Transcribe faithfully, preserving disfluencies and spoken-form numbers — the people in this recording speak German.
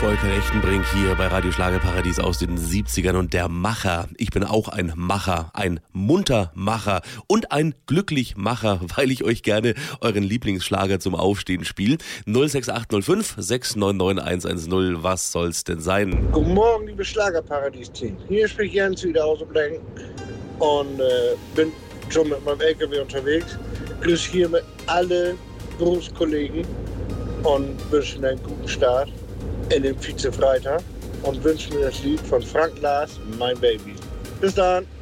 Volker Echtenbrink hier bei Radio Schlagerparadies aus den siebzigern und der Macher. Ich bin auch ein Macher, ein Muntermacher und ein Glücklichmacher, weil ich euch gerne euren Lieblingsschlager zum Aufstehen spiele. null sechs acht null fünf sechs neun neun eins eins null, was soll's denn sein? Guten Morgen, liebe Schlagerparadies-Team. Hier spricht Jens wieder aus dem Lenken und äh, bin schon mit meinem L K W unterwegs. Grüß hier mit alle Berufskollegen und wünsche Ihnen einen guten Start in den Vize-Freitag und wünsche mir das Lied von Frank Lars, Mein Baby. Bis dann!